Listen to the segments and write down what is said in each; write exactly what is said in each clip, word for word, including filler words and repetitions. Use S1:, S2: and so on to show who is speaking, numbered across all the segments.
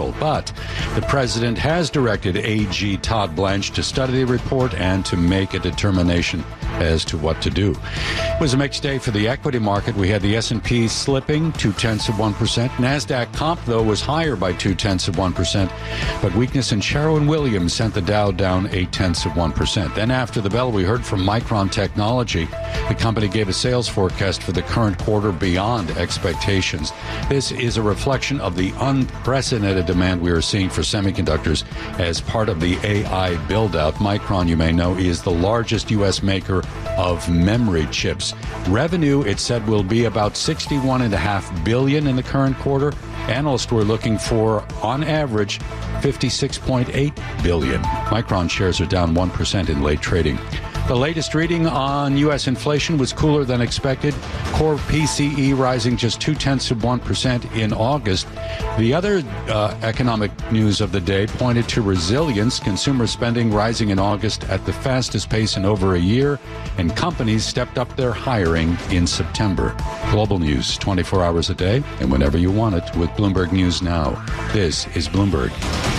S1: trial. But the president has directed A G Todd Blanche to study the report and to make a determination as to what to do. It was a mixed day for the equity market. We had the S and P slipping two-tenths of one percent. NASDAQ comp, though, was higher by two-tenths of one percent. But weakness in Sherwin-Williams sent the Dow down eight-tenths of one percent. Then after the bell, we heard from Micron Technology. The company gave a sales forecast for the current quarter beyond expectations. This is a reflection of the unprecedented demand we are seeing for semiconductors as part of the A I build-out. Micron, you may know, is the largest U S maker of memory chips. Revenue, it said, will be about sixty-one point five billion dollars in the current quarter. Analysts were looking for, on average, fifty-six point eight billion dollars. Micron shares are down one percent in late trading. The latest reading on U S inflation was cooler than expected. Core P C E rising just two-tenths of one percent in August. The other uh, economic news of the day pointed to resilience. Consumer spending rising in August at the fastest pace in over a year, and companies stepped up their hiring in September. Global news, twenty-four hours a day, and whenever you want it, with Bloomberg News Now. This is Bloomberg.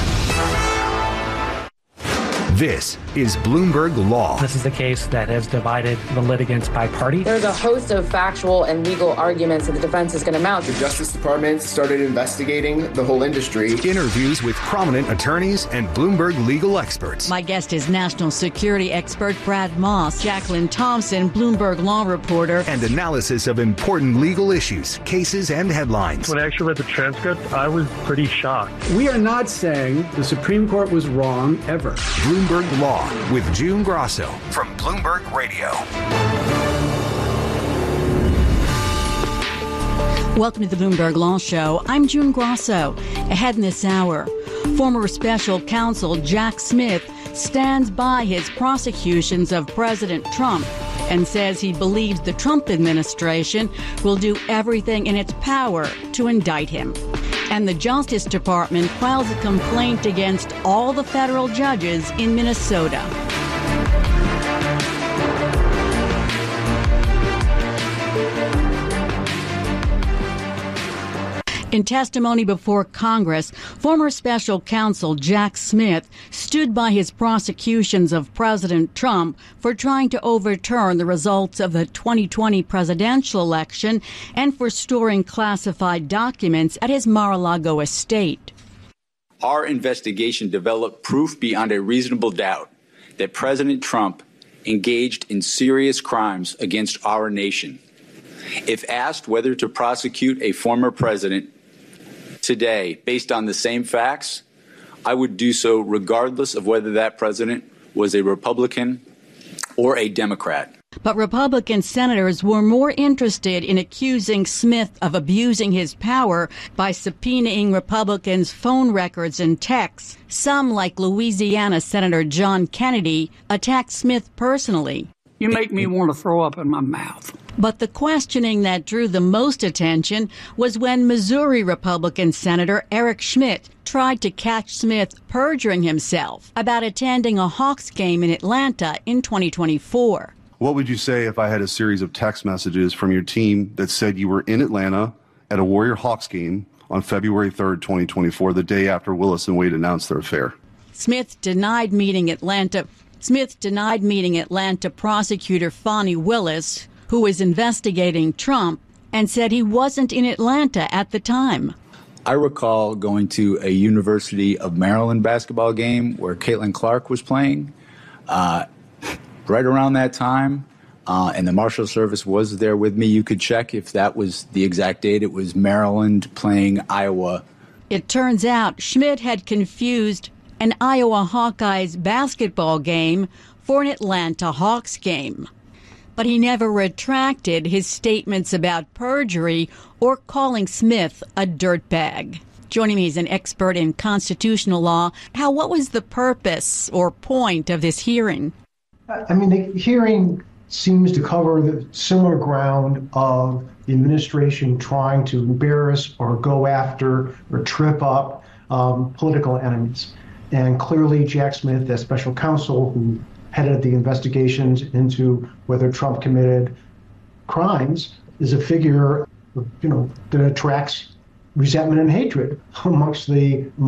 S2: This is Bloomberg Law.
S3: This is the case that has divided the litigants by party.
S4: There's a host of factual and legal arguments that the defense is going to mount.
S5: The Justice Department started investigating the whole industry.
S2: Interviews with prominent attorneys and Bloomberg legal experts.
S6: My guest is national security expert Brad Moss, Jacqueline Thompson, Bloomberg law reporter.
S2: And analysis of important legal issues, cases, and headlines.
S7: When I actually read the transcript, I was pretty shocked.
S8: We are not saying the Supreme Court was wrong ever.
S2: Bloomberg Law with June Grosso from Bloomberg Radio.
S6: Welcome to the Bloomberg Law Show. I'm June Grosso. Ahead in this hour, former special counsel Jack Smith stands by his prosecutions of President Trump and says he believes the Trump administration will do everything in its power to indict him. And the Justice Department files a complaint against all the federal judges in Minnesota. In testimony before Congress, former special counsel Jack Smith stood by his prosecutions of President Trump for trying to overturn the results of the twenty twenty presidential election and for storing classified documents at his Mar-a-Lago estate.
S9: Our investigation developed proof beyond a reasonable doubt that President Trump engaged in serious crimes against our nation. If asked whether to prosecute a former president today based on the same facts, I would do so regardless of whether that president was a Republican or a Democrat.
S6: But Republican senators were more interested in accusing Smith of abusing his power by subpoenaing Republicans' phone records and texts. Some, like Louisiana Senator John Kennedy, attacked Smith personally.
S10: You make me want to throw up in my mouth.
S6: But the questioning that drew the most attention was when Missouri Republican Senator Eric Schmitt tried to catch Smith perjuring himself about attending a Hawks game in Atlanta in twenty twenty-four.
S11: What would you say if I had a series of text messages from your team that said you were in Atlanta at a Warrior Hawks game on February third, twenty twenty-four, the day after Willis and Wade announced their affair?
S6: Smith denied meeting Atlanta. Smith denied meeting Atlanta prosecutor Fani Willis, who was investigating Trump, and said he wasn't in Atlanta at the time.
S9: I recall going to a University of Maryland basketball game where Caitlin Clark was playing uh, right around that time, uh, and the Marshal Service was there with me. You could check if that was the exact date. It was Maryland playing Iowa.
S6: It turns out Schmitt had confused an Iowa Hawkeyes basketball game for an Atlanta Hawks game. But he never retracted his statements about perjury or calling Smith a dirtbag. Joining me is an expert in constitutional law. Hal, what was the purpose or point of this hearing?
S12: I mean, the hearing seems to cover the similar ground of the administration trying to embarrass or go after or trip up um, political enemies. And clearly, Jack Smith, as special counsel who headed the investigations into whether Trump committed crimes, is a figure, you know, that attracts resentment and hatred amongst the